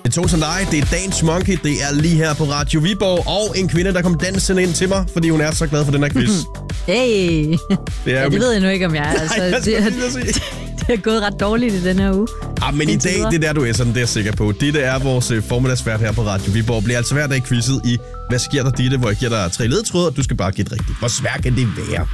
Det tog som dig, det er Dance Monkey, det er lige her på Radio Viborg, og en kvinde, der kom dansende ind til mig, fordi hun er så glad for den her quiz. Hey! Det ved jeg nu ikke, om jeg er. Altså, det er gået ret dårligt i den her uge. Ja, men i dag, det er der, du er sådan, det er jeg sikker på. Ditte er vores formiddagsvært her på Radio Viborg. Bliver altså hver dag quizzet i, hvad sker der, Ditte, hvor jeg giver dig 3 ledtråde, og du skal bare gætte rigtigt. Hvor svært kan det være?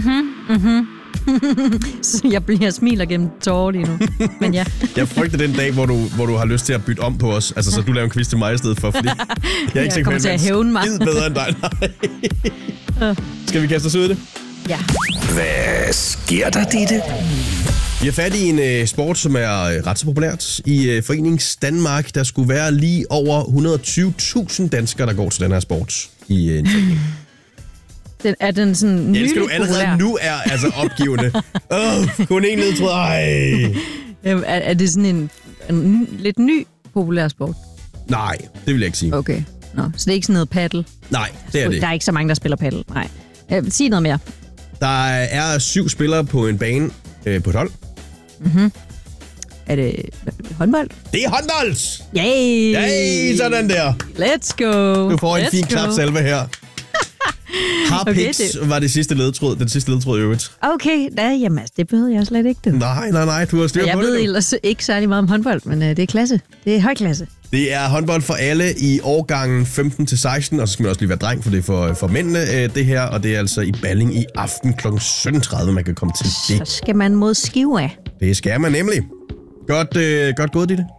Jeg smiler gennem tårer lige nu, men ja. Jeg frygter den dag, hvor du har lyst til at bytte om på os. Altså, så du laver en quiz til mig i stedet for, fordi jeg er ikke kommer til at hævne mig. Skid bedre end dig, nej. Skal vi kaste os ud i det? Ja. Hvad sker der, Ditte? Vi har fat i en sport, som er ret så populært i Forenings Danmark. Der skulle være lige over 120.000 danskere, der går til den her sport i en forening. Er den sådan jeg elsker, du allerede nu er altså opgivende. Kun en ledtråd. Er det sådan en lidt ny populær sport? Nej, det vil jeg ikke sige. Okay. Nå, så det er ikke sådan noget paddle? Nej, det er det ikke. Der er ikke så mange, der spiller paddle. Nej. Sig noget mere. Der er 7 spillere på en bane på et hold. Mhm. Er det håndbold? Det er håndbold! Yay! Yay, sådan der. Let's go. Du får en fin klapsalve her. Harpiks var det sidste ledtråd. Den sidste ledtråd i øvrigt. Okay, jamen det behøver jeg slet ikke. Nej, du har styr på det. Jeg ved ellers ikke særlig meget om håndbold, men det er klasse. Det er højklasse. Det er håndbold for alle i årgangen 15-16, og så skal man også lige være dreng, for det er for mændene det her, og det er altså i Balling i aften kl. 17.30, man kan komme til det. Så skal man mod Skive af. Det skal man nemlig. Godt gået, Ditte.